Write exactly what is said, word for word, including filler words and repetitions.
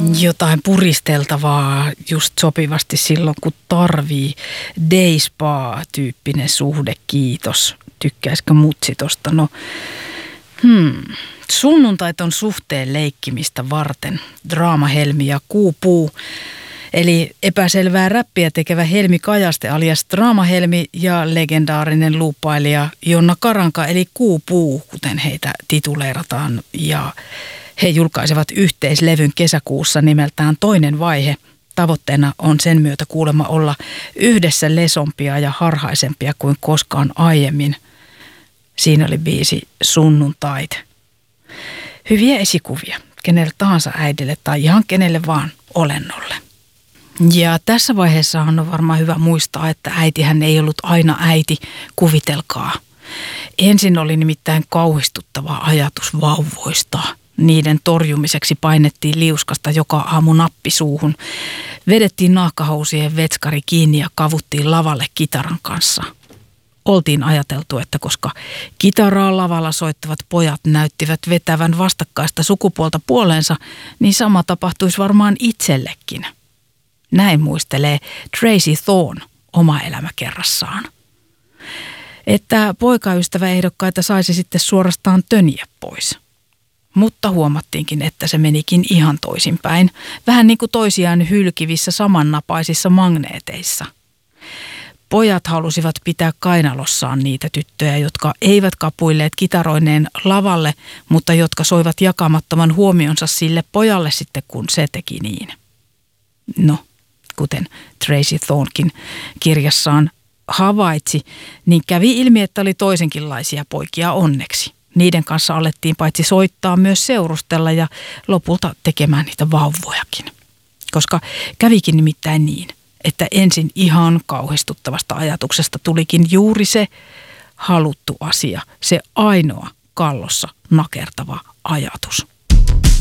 Jotain puristeltavaa just sopivasti silloin, kun tarvii. Day spa-tyyppinen suhde, kiitos. Tykkäisikö mutsi tosta? No, hmm. Sunnuntait on suhteen leikkimistä varten. Draamahelmi ja kuupuu. Eli epäselvää räppiä tekevä Helmi Kajaste alias Draamahelmi ja legendaarinen luuppailija Jonna Karanka eli Kuupuu, kuten heitä tituleerataan. Ja he julkaisevat yhteislevyn kesäkuussa nimeltään Toinen vaihe. Tavoitteena on sen myötä kuulemma olla yhdessä lesompia ja harhaisempia kuin koskaan aiemmin. Siinä oli biisi Sunnuntait. Hyviä esikuvia kenelle tahansa äidille tai ihan kenelle vaan olennolle. Ja tässä vaiheessa on varmaan hyvä muistaa, että äitihän ei ollut aina äiti, kuvitelkaa. Ensin oli nimittäin kauhistuttava ajatus vauvoista. Niiden torjumiseksi painettiin liuskasta joka aamu nappi suuhun. Vedettiin nahkahousien vetskari kiinni ja kavuttiin lavalle kitaran kanssa. Oltiin ajateltu, että koska kitaraa lavalla soittavat pojat näyttivät vetävän vastakkaista sukupuolta puoleensa, niin sama tapahtuisi varmaan itsellekin. Näin muistelee Tracy Thorn oma elämäkerrassaan. Että poikaystäväehdokkaita saisi sitten suorastaan tönjä pois. Mutta huomattiinkin, että se menikin ihan toisinpäin, vähän niin kuin toisiaan hylkivissä samannapaisissa magneeteissa. Pojat halusivat pitää kainalossaan niitä tyttöjä, jotka eivät kapuilleet kitaroineen lavalle, mutta jotka soivat jakamattoman huomionsa sille pojalle sitten, kun se teki niin. No, kuten Tracy Thornkin kirjassaan havaitsi, niin kävi ilmi, että oli toisenkinlaisia poikia onneksi. Niiden kanssa alettiin paitsi soittaa myös seurustella ja lopulta tekemään niitä vauvojakin. Koska kävikin nimittäin niin, että ensin ihan kauhistuttavasta ajatuksesta tulikin juuri se haluttu asia, se ainoa kallossa nakertava ajatus.